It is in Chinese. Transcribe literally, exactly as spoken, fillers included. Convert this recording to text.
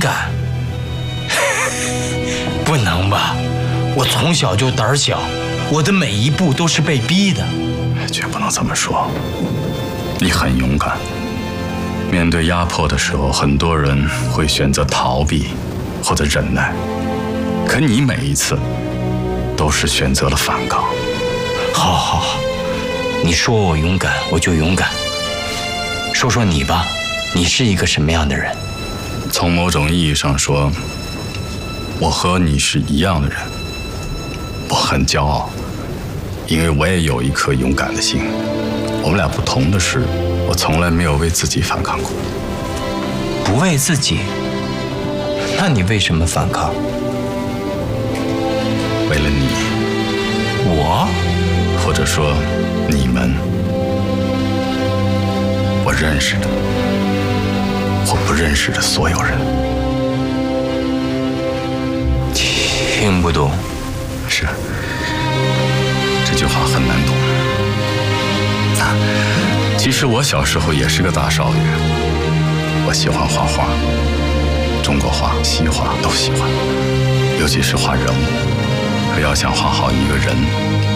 敢？不能吧？我从小就胆小，我的每一步都是被逼的。 绝不能这么说。你很勇敢，面对压迫的时候，很多人会选择逃避或者忍耐，可你每一次都是选择了反抗。 好好好，你说我勇敢，我就勇敢。说说你吧，你是一个什么样的人？ 从某种意义上说，我和你是一样的人。我很骄傲，因为我也有一颗勇敢的心。我们俩不同的是，我从来没有为自己反抗过。 不为自己？那你为什么反抗？ 为了你。 我？ 或者说你们，我认识的，我不认识的所有人。 听不懂。 是，这句话很难懂。啊，其实我小时候也是个大少爷，我喜欢画画，中国画、西画都喜欢，尤其是画人物。可要想画好一个人，